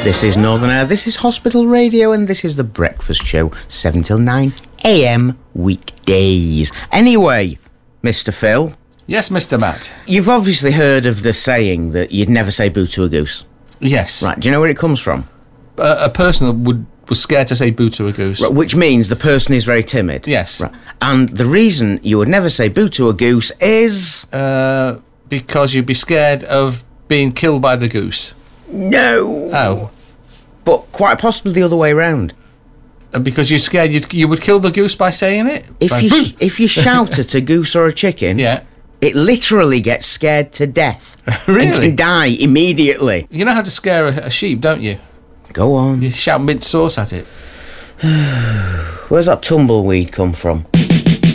This is Northern Air, this is Hospital Radio, and this is The Breakfast Show, 7 till 9 a.m. weekdays. Anyway, Mr. Phil. Yes, Mr. Matt. You've obviously heard of the saying that you'd never say boo to a goose. Yes. Right, do you know where it comes from? A person that was scared to say boo to a goose. Right, which means the person is very timid. Yes. Right. And the reason you would never say boo to a goose is... because you'd be scared of being killed by the goose. No. Oh. But quite possibly the other way around. Because you're scared you would kill the goose by saying it? If you shout at a goose or a chicken... Yeah. It literally gets scared to death. Really? And can die immediately. You know how to scare a sheep, don't you? Go on. You shout mint sauce at it. Where's that tumbleweed come from?